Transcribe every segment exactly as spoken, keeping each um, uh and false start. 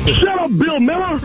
Shut up, Bill Miller.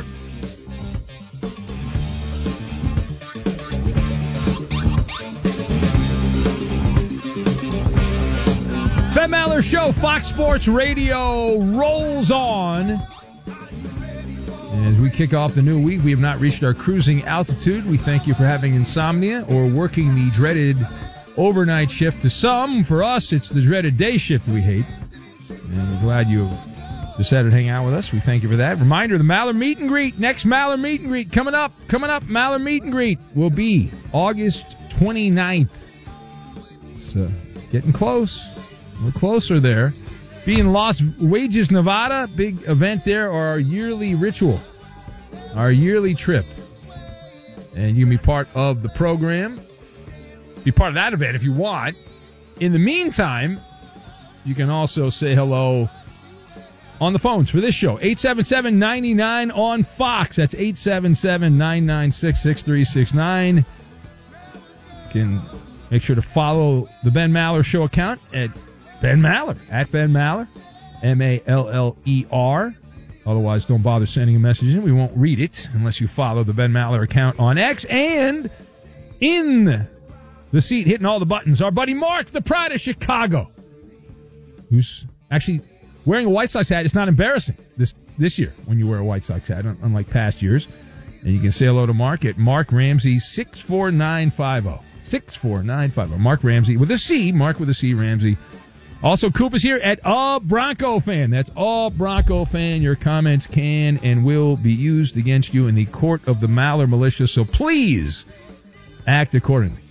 Ben Maller Show, Fox Sports Radio rolls on. As we kick off the new week, we have not reached our cruising altitude. We thank you for having insomnia or working the dreaded overnight shift. To some, for us, it's the dreaded day shift we hate. And we're glad you decided to hang out with us. We thank you for that. Reminder, the Maller Meet and Greet, next Maller Meet and Greet coming up. Coming up, Maller Meet and Greet will be August twenty-ninth. It's uh, getting close. We're closer there. Be in Las Vegas, Nevada. Big event there, or our yearly ritual, our yearly trip. And you can be part of the program. Be part of that event if you want. In the meantime, you can also say hello on the phones for this show. eight seven seven, nine nine on Fox. That's eight seven seven, nine nine six, six three six nine. You can make sure to follow the Ben Maller Show account at Ben Maller, at Ben Maller, M A L L E R. Otherwise, don't bother sending a message in. We won't read it unless you follow the Ben Maller account on X. And in the seat, hitting all the buttons, our buddy Mark, the Pride of Chicago, who's actually wearing a White Sox hat. It's not embarrassing this this year when you wear a White Sox hat, unlike past years. And you can say hello to Mark at Mark Ramsey six four nine five zero. six four nine five zero. Mark Ramsey with a C. Mark with a C, Ramsey. Also, Coop is here at A Bronco Fan. That's A Bronco Fan. Your comments can and will be used against you in the court of the Maller Militia, so please act accordingly.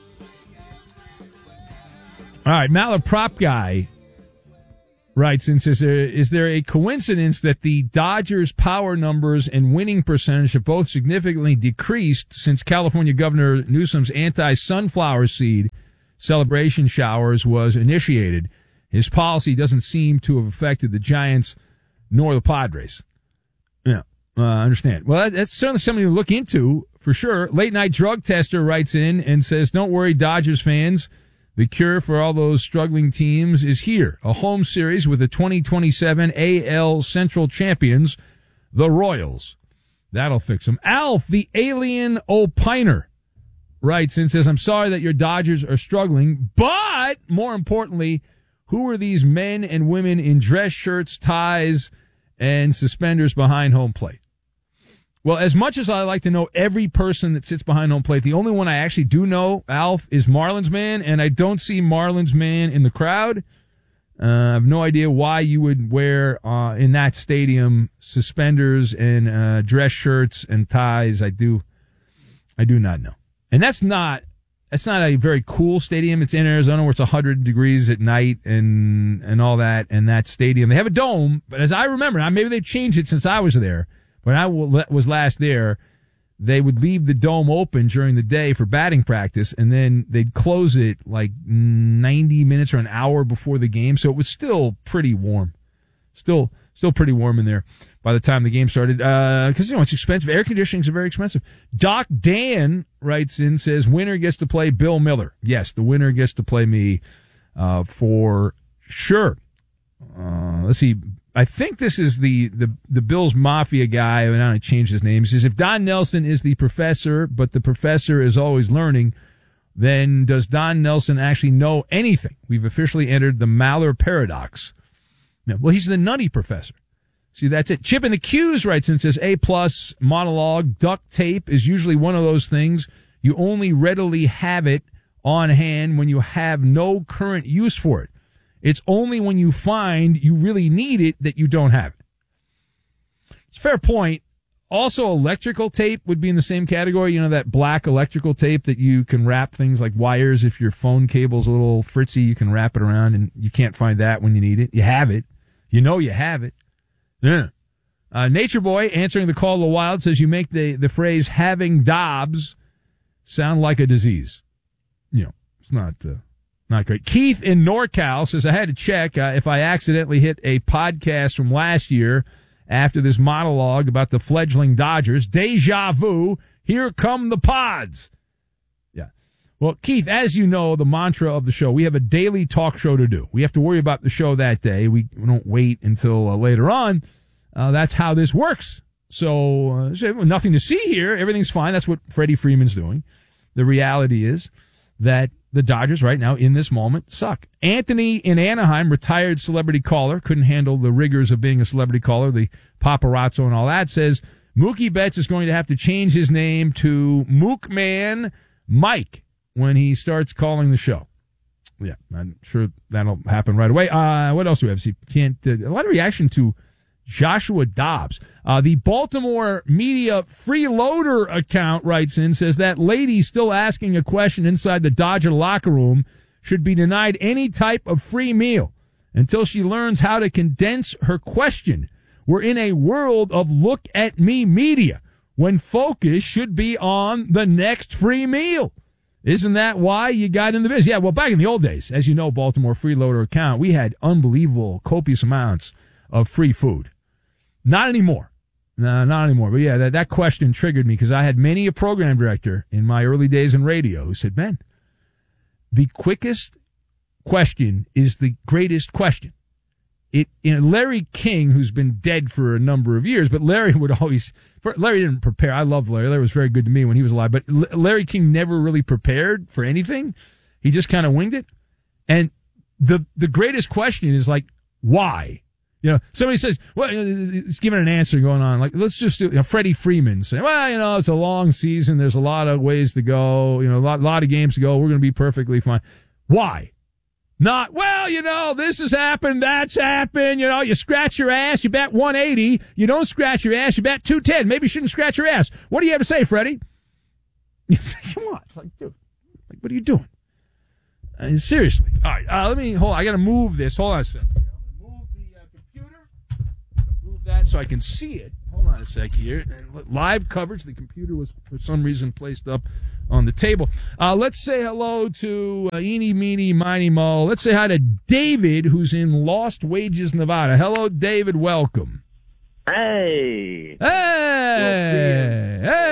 All right, Maller Prop Guy writes and says, is there a coincidence that the Dodgers' power numbers and winning percentage have both significantly decreased since California Governor Newsom's anti-sunflower seed celebration showers was initiated? His policy doesn't seem to have affected the Giants nor the Padres. Yeah, I uh, understand. Well, that, that's certainly something to look into, for sure. Late Night Drug Tester writes in and says, don't worry, Dodgers fans. The cure for all those struggling teams is here. A home series with the twenty twenty-seven A L Central champions, the Royals. That'll fix them. Alf, the alien opiner, writes and says, I'm sorry that your Dodgers are struggling, but more importantly, who are these men and women in dress shirts, ties, and suspenders behind home plate? Well, as much as I like to know every person that sits behind home plate, the only one I actually do know, Alf, is Marlins Man, and I don't see Marlins Man in the crowd. Uh, I have no idea why you would wear uh, in that stadium suspenders and uh, dress shirts and ties. I do, I do not know. And that's not that's not a very cool stadium. It's in Arizona where it's one hundred degrees at night and and all that. And that stadium, they have a dome, but as I remember, now maybe they've changed it since I was there. When I was last there, they would leave the dome open during the day for batting practice, and then they'd close it like ninety minutes or an hour before the game. So it was still pretty warm, still still pretty warm in there by the time the game started. Because, uh, you know, it's expensive. Air conditioning is very expensive. Doc Dan writes in, says, winner gets to play Bill Miller. Yes, the winner gets to play me uh, for sure. Uh, let's see. I think this is the, the, the Bills Mafia guy, and I changed his name. He says, if Don Nelson is the professor, but the professor is always learning, then does Don Nelson actually know anything? We've officially entered the Maller paradox. No, well, he's the nutty professor. See, that's it. Chip in the Q's writes and says, A-plus monologue, duct tape is usually one of those things. You only readily have it on hand when you have no current use for it. It's only when you find you really need it that you don't have it. It's a fair point. Also, electrical tape would be in the same category. You know, that black electrical tape that you can wrap things like wires. If your phone cable's a little fritzy, you can wrap it around, and you can't find that when you need it. You have it. You know you have it. Yeah. Uh, Nature Boy, answering the call of the wild, says you make the, the phrase having Dobbs sound like a disease. You know, it's not... Uh, Not great. Keith in NorCal says, I had to check uh, if I accidentally hit a podcast from last year after this monologue about the fledgling Dodgers. Deja vu. Here come the pods. Yeah. Well, Keith, as you know, the mantra of the show, we have a daily talk show to do. We have to worry about the show that day. We, we don't wait until uh, later on. uh, that's how this works. So, uh, so nothing to see here. Everything's fine. That's what Freddie Freeman's doing. The reality is that the Dodgers right now in this moment suck. Anthony in Anaheim, retired celebrity caller, couldn't handle the rigors of being a celebrity caller, the paparazzo and all that, says Mookie Betts is going to have to change his name to Mookman Mike when he starts calling the show. Yeah, I'm sure that'll happen right away. Uh, what else do we have? See, can't uh, a lot of reaction to Joshua Dobbs. Uh, the Baltimore Media Freeloader account writes in, says that lady still asking a question inside the Dodger locker room should be denied any type of free meal until she learns how to condense her question. We're in a world of look at me media when focus should be on the next free meal. Isn't that why you got in the business? Yeah, well, back in the old days, as you know, Baltimore Freeloader account, we had unbelievable, copious amounts of free food. Not anymore. No, not anymore. But yeah, that, that question triggered me because I had many a program director in my early days in radio who said, Ben, the quickest question is the greatest question. It, you know, Larry King, who's been dead for a number of years, but Larry would always, Larry didn't prepare. I love Larry. Larry was very good to me when he was alive, but Larry King never really prepared for anything. He just kind of winged it. And the, the greatest question is like, why? You know, somebody says, well, it's giving an answer going on. Like, let's just do, you know, Freddie Freeman saying, well, you know, it's a long season. There's a lot of ways to go. You know, a lot, lot of games to go. We're going to be perfectly fine. Why? Not, well, you know, this has happened. That's happened. You know, you scratch your ass. You bat one eighty. You don't scratch your ass. You bat two ten. Maybe you shouldn't scratch your ass. What do you have to say, Freddie? Come on. It's like, dude, like, what are you doing? Uh, seriously. All right. Uh, let me, hold on. I got to move this. Hold on a second. That so I can see it. Hold on a sec here. Live coverage. The computer was for some reason placed up on the table. Uh, let's say hello to uh, Eeny, Meeny, Miny, Mo. Let's say hi to David, who's in Lost Wages, Nevada. Hello, David. Welcome. Hey. Hey. We'll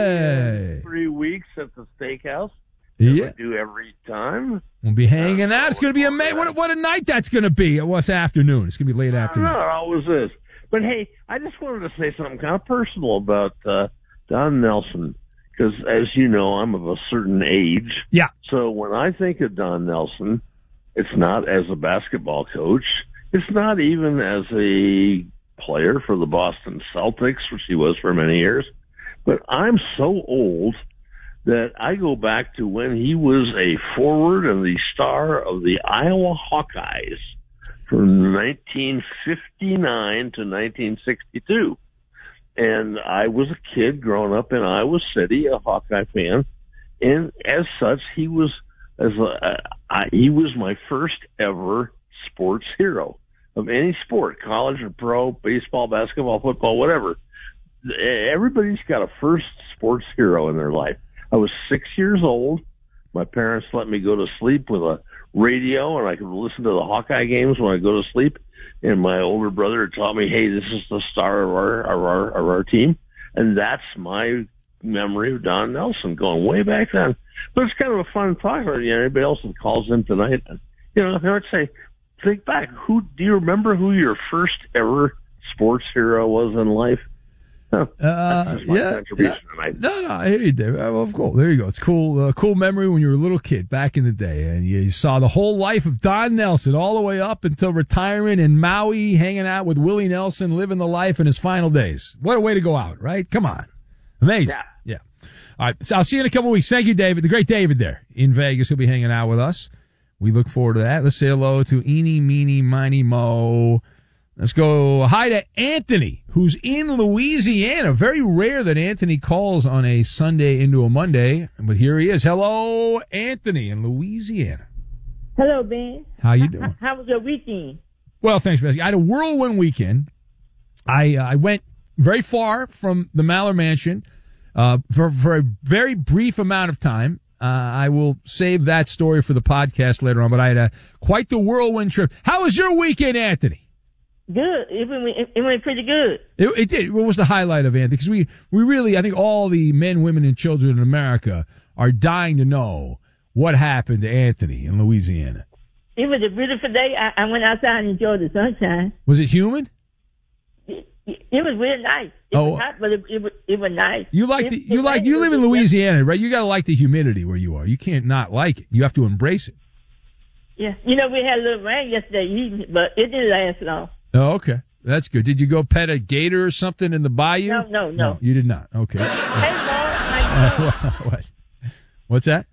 hey. Three weeks at the steakhouse. Yeah. We do every time. We'll be hanging out. It's going to be amazing. What, what a night that's going to be. What's afternoon? It's going to be late afternoon. No, it always is. But, hey, I just wanted to say something kind of personal about uh, Don Nelson because, as you know, I'm of a certain age. Yeah. So when I think of Don Nelson, it's not as a basketball coach. It's not even as a player for the Boston Celtics, which he was for many years. But I'm so old that I go back to when he was a forward and the star of the Iowa Hawkeyes from nineteen fifty-nine to nineteen sixty-two. And I was a kid growing up in Iowa City, a Hawkeye fan. And as such, he was as a, uh, I, he was my first ever sports hero of any sport, college or pro, baseball, basketball, football, whatever. Everybody's got a first sports hero in their life. I was six years old. My parents let me go to sleep with a radio, and I could listen to the Hawkeye games when I go to sleep. And my older brother taught me, hey, this is the star of our, of our, of our team. And that's my memory of Don Nelson going way back then. But it's kind of a fun talk. You know, anybody else that calls in tonight, you know, I would say, think back. Who do you remember who your first ever sports hero was in life? Huh. Uh, yeah, yeah. No, no, I hear you, Dave. Well, of course, there you go. It's cool, uh, cool memory when you were a little kid back in the day, and you saw the whole life of Don Nelson all the way up until retirement in Maui, hanging out with Willie Nelson, living the life in his final days. What a way to go out, right? Come on, amazing. Yeah. yeah. All right, so I'll see you in a couple of weeks. Thank you, David. The great David there in Vegas. He'll be hanging out with us. We look forward to that. Let's say hello to Eeny, Meeny, Miny, Mo. Let's go hi to Anthony, who's in Louisiana. Very rare that Anthony calls on a Sunday into a Monday, but here he is. Hello, Anthony in Louisiana. Hello, Ben. How you doing? How, how was your weekend? Well, thanks for asking. I had a whirlwind weekend. I uh, I went very far from the Maller Mansion uh, for, for a very brief amount of time. Uh, I will save that story for the podcast later on, but I had a quite the whirlwind trip. How was your weekend, Anthony? Good. It went, it went pretty good. It, it did. What was the highlight of Anthony? Because we, we really, I think all the men, women, and children in America are dying to know what happened to Anthony in Louisiana. It was a beautiful day. I, I went outside and enjoyed the sunshine. Was it humid? It, it, It was really nice. It Oh. was hot, but it, it, was, it was nice. You like it, the, you it like rained you a live in little bit. Louisiana, right? You got to like the humidity where you are. You can't not like it. You have to embrace it. Yeah, you know, we had a little rain yesterday evening, but it didn't last long. Oh, okay. That's good. Did you go pet a gator or something in the bayou? No, no, no. You did not. Okay. Hey, Mom, how you doing? what? What's that?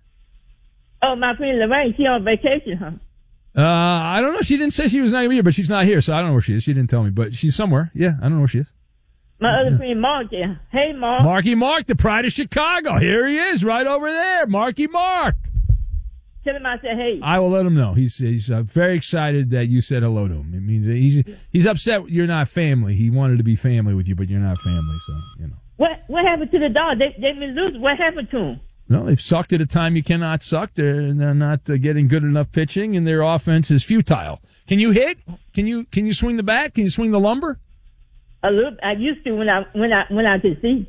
Oh, my friend Lorraine, she on vacation, huh? Uh, I don't know. She didn't say she was not going to be here, but she's not here, so I don't know where she is. She didn't tell me, but she's somewhere. Yeah, I don't know where she is. My other friend Mark there. Hey, Mark. Marky Mark, the pride of Chicago. Here he is, right over there. Marky Mark. Tell him I said hey. I will let him know. He's he's uh, very excited that you said hello to him. It means that he's he's upset you're not family. He wanted to be family with you, but you're not family, so you know. What what happened to the dog? They they've been losing. What happened to him? No, they've sucked at a time you cannot suck. They're they're not uh, getting good enough pitching, and their offense is futile. Can you hit? Can you can you swing the bat? Can you swing the lumber? A little. I used to when I when I when I could see.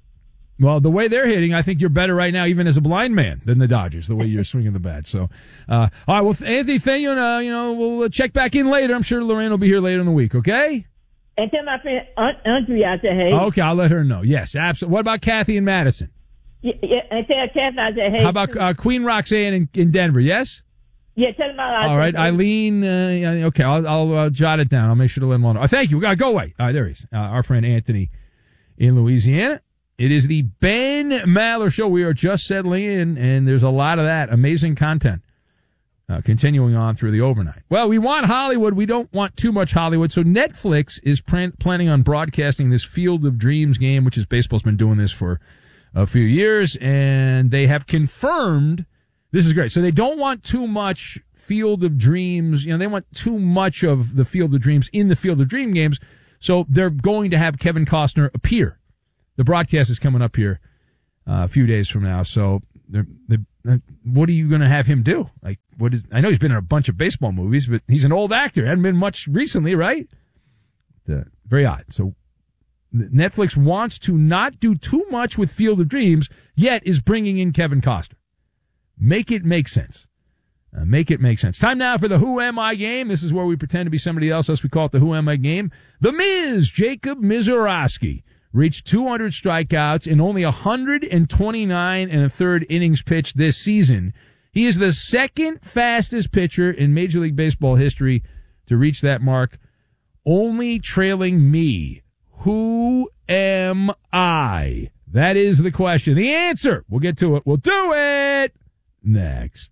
Well, the way they're hitting, I think you're better right now, even as a blind man, than the Dodgers. The way you're swinging the bat. So, uh, all right. Well, Anthony, thank you. And, uh, you know, we'll check back in later. I'm sure Lorraine will be here later in the week. Okay. And tell my friend Aunt Audrey I said hey. Okay, I'll let her know. Yes, absolutely. What about Kathy and Madison? Yeah, yeah, and tell Kathy I said hey. How about uh, Queen Roxanne in, in Denver? Yes. Yeah, tell him I. All right, Eileen. Uh, okay, I'll, I'll uh, jot it down. I'll make sure to let him know. Oh, thank you. We gotta go away. All right, there he is. Uh, our friend Anthony in Louisiana. It is the Ben Maller Show. We are just settling in, and there's a lot of that amazing content uh, continuing on through the overnight. Well, we want Hollywood. We don't want too much Hollywood. So Netflix is plan- planning on broadcasting this Field of Dreams game, which is baseball's been doing this for a few years, and they have confirmed this is great. So they don't want too much Field of Dreams. You know, they want too much of the Field of Dreams in the Field of Dream games. So they're going to have Kevin Costner appear. The broadcast is coming up here uh, a few days from now. So, they're, they're, what are you going to have him do? Like, what is? I know he's been in a bunch of baseball movies, but he's an old actor. Hasn't been much recently, right? The, very odd. So, Netflix wants to not do too much with Field of Dreams, yet is bringing in Kevin Costner. Make it make sense. Uh, make it make sense. Time now for the Who Am I game. This is where we pretend to be somebody else, as we call it the Who Am I game. The Miz, Jacob Mizorowski, reached two hundred strikeouts in only one hundred twenty-nine and a third innings pitched this season. He is the second fastest pitcher in Major League Baseball history to reach that mark, only trailing me. Who am I? That is the question. The answer, we'll get to it. We'll do it next.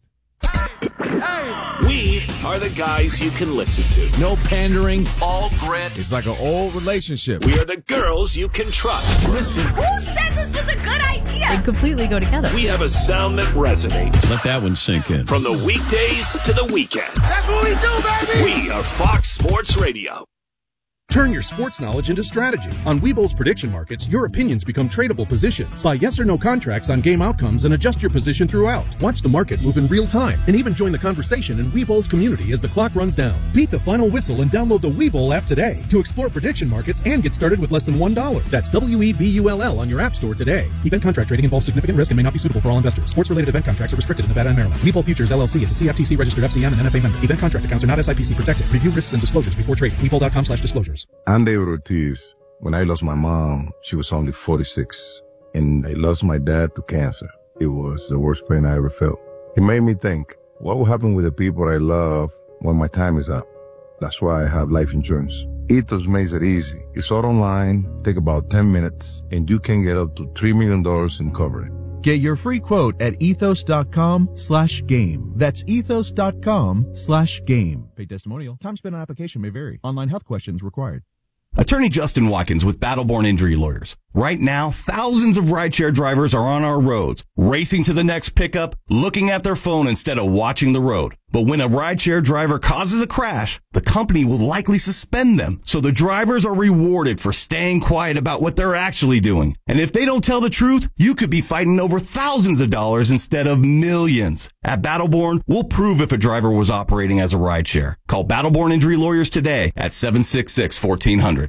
We are the guys you can listen to. No pandering, all grit. It's like an old relationship. We are the girls you can trust. Listen. Who said this was a good idea? They completely go together. We have a sound that resonates. Let that one sink in. From the weekdays to the weekends. That's what we do, baby! We are Fox Sports Radio. Turn your sports knowledge into strategy. On Webull's prediction markets, your opinions become tradable positions. Buy yes or no contracts on game outcomes and adjust your position throughout. Watch the market move in real time and even join the conversation in Webull's community as the clock runs down. Beat the final whistle and download the Webull app today to explore prediction markets and get started with less than one dollar. That's W E B U L L on your app store today. Event contract trading involves significant risk and may not be suitable for all investors. Sports-related event contracts are restricted in Nevada and Maryland. Webull Futures L L C is a C F T C-registered F C M and N F A member. Event contract accounts are not S I P C protected. Review risks and disclosures before trading. Webull.com slash disclosures. I'm David Ortiz. When I lost my mom, she was only forty-six, and I lost my dad to cancer. It was the worst pain I ever felt. It made me think, what will happen with the people I love when my time is up? That's why I have life insurance. Ethos makes it easy. It's all online, take about ten minutes, and you can get up to three million dollars in coverage. Get your free quote at ethos.com slash game. That's ethos.com slash game. Paid testimonial. Time spent on application may vary. Online health questions required. Attorney Justin Watkins with Battleborn Injury Lawyers. Right now, thousands of rideshare drivers are on our roads, racing to the next pickup, looking at their phone instead of watching the road. But when a rideshare driver causes a crash, the company will likely suspend them. So the drivers are rewarded for staying quiet about what they're actually doing. And if they don't tell the truth, you could be fighting over thousands of dollars instead of millions. At Battleborn, we'll prove if a driver was operating as a rideshare. Call Battleborn Injury Lawyers today at seven six six, one four zero zero.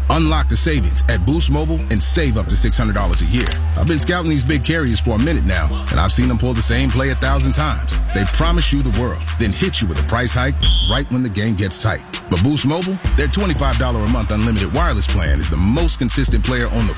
Unlock the savings at Boost Mobile and save up to six hundred dollars a year. I've been scouting these big carriers for a minute now, and I've seen them pull the same play a thousand times. They promise you the world, then hit you with a price hike right when the game gets tight. But Boost Mobile, their twenty-five dollars a month unlimited wireless plan is the most consistent player on the